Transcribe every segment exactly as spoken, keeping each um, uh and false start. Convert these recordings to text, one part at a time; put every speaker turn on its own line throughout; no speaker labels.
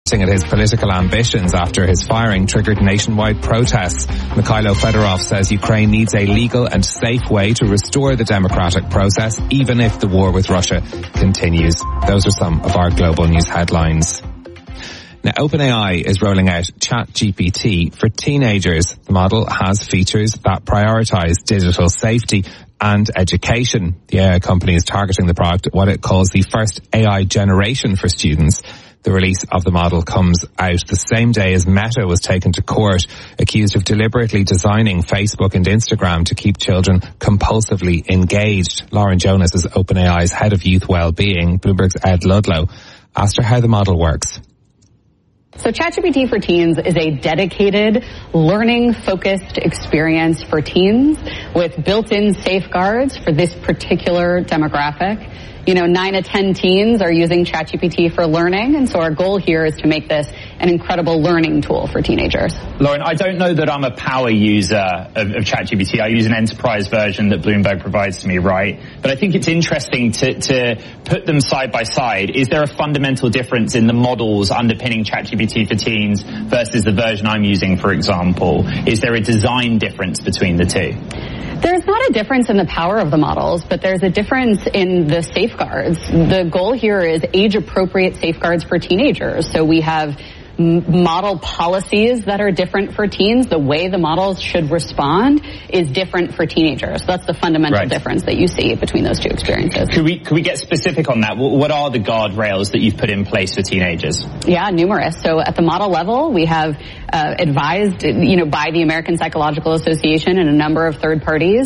hinting at his political ambitions after his firing triggered nationwide protests. Mikhailo Fedorov says Ukraine needs a legal and safe way to restore the democratic process, even if the war with Russia continues. Those are some of our global news headlines. Now, OpenAI is rolling out ChatGPT for teenagers. The model has features that prioritize digital safety and education. The A I company is targeting the product at what it calls the first A I generation for students. The release of the model comes out the same day as Meta was taken to court, accused of deliberately designing Facebook and Instagram to keep children compulsively engaged. Lauren Jonas is OpenAI's head of youth well-being. Bloomberg's Ed Ludlow asked her how the model works.
So ChatGPT for Teens is a dedicated, learning-focused experience for teens with built-in safeguards for this particular demographic. You know, nine to ten teens are using ChatGPT for learning, and so our goal here is to make this an incredible learning tool for teenagers.
Lauren, I don't know that I'm a power user of, of ChatGPT. I use an enterprise version that Bloomberg provides to me, right? But I think it's interesting to, to put them side by side. Is there a fundamental difference in the models underpinning ChatGPT for Teens versus the version I'm using, for example? Is there a design difference between the two?
There's not a difference in the power of the models, but there's a difference in the safeguards. The goal here is age-appropriate safeguards for teenagers. So we have model policies that are different for teens. The way the models should respond is different for teenagers. That's the fundamental right. difference that you see between those two experiences.
Could we, could we get specific on that? What are the guardrails that you've put in place for teenagers?
Yeah, numerous. So at the model level, we have uh, advised, you know, by the American Psychological Association and a number of third parties,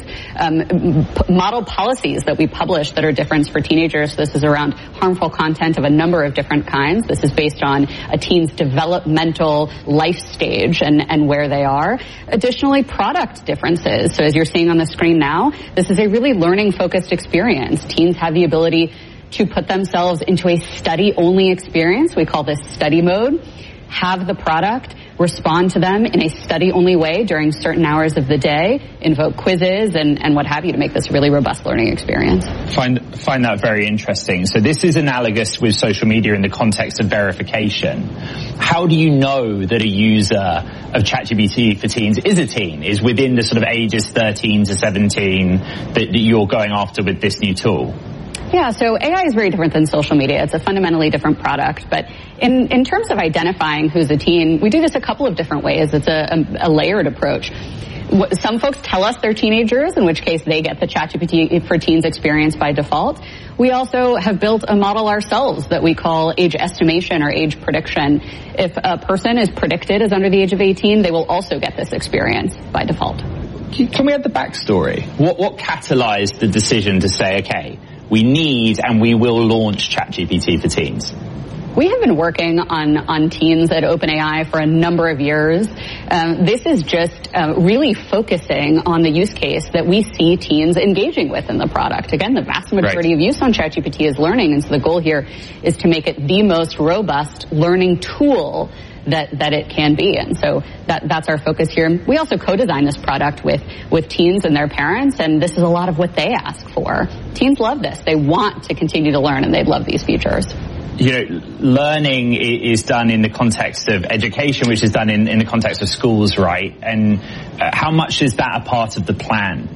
um, p- model policies that we publish that are different for teenagers. This is around harmful content of a number of different kinds. This is based on a teen's development developmental life stage and, and where they are. Additionally, product differences. So as you're seeing on the screen now, this is a really learning-focused experience. Teens have the ability to put themselves into a study-only experience. We call this study mode. Have the product respond to them in a study-only way during certain hours of the day, invoke quizzes and, and what have you to make this a really robust learning experience.
Find, find that very interesting. So this is analogous with social media in the context of verification. How do you know that a user of ChatGPT for Teens is a teen, is within the sort of ages thirteen to seventeen that, that you're going after with this new tool?
Yeah, so A I is very different than social media. It's a fundamentally different product. But in, in terms of identifying who's a teen, we do this a couple of different ways. It's a, a, a layered approach. Some folks tell us they're teenagers, in which case they get the ChatGPT for Teens experience by default. We also have built a model ourselves that we call age estimation or age prediction. If a person is predicted as under the age of eighteen, they will also get this experience by default.
Can we have the backstory? What, what catalyzed the decision to say, okay, we need and we will launch ChatGPT for Teens?
We have been working on, on teens at OpenAI for a number of years. Um, this is just uh, really focusing on the use case that we see teens engaging with in the product. Again, the vast majority right. of use on ChatGPT is learning, and so the goal here is to make it the most robust learning tool that, that it can be. And so that, that's our focus here. We also co-design this product with, with teens and their parents, and this is a lot of what they ask for. Teens love this. They want to continue to learn, and they love these features.
You know, learning is done in the context of education, which is done in, in the context of schools, right? And uh, how much is that a part of the plan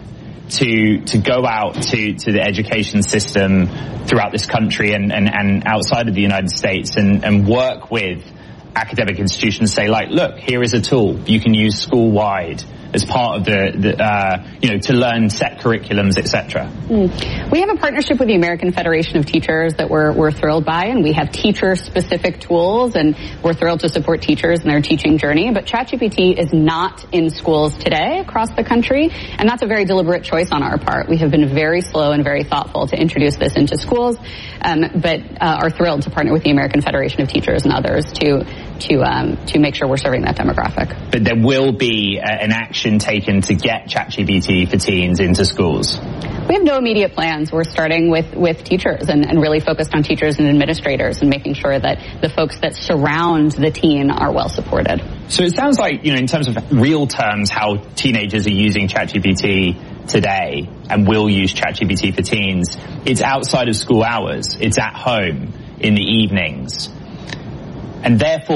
to to go out to, to the education system throughout this country and, and, and outside of the United States and, and work with academic institutions, say, like, look, here is a tool you can use school-wide as part of the, the uh, you know, to learn set curriculums, et cetera?
Mm. We have a partnership with the American Federation of Teachers that we're, we're thrilled by, and we have teacher-specific tools, and we're thrilled to support teachers in their teaching journey. But ChatGPT is not in schools today across the country, and that's a very deliberate choice on our part. We have been very slow and very thoughtful to introduce this into schools, um, but uh, are thrilled to partner with the American Federation of Teachers and others to to um, to make sure we're serving that demographic.
But there will be uh, an action taken to get ChatGPT for Teens into schools?
We have no immediate plans. We're starting with, with teachers and, and really focused on teachers and administrators and making sure that the folks that surround the teen are well supported.
So it sounds like, you know, in terms of real terms, how teenagers are using ChatGPT today and will use ChatGPT for Teens, it's outside of school hours. It's at home in the evenings. And therefore,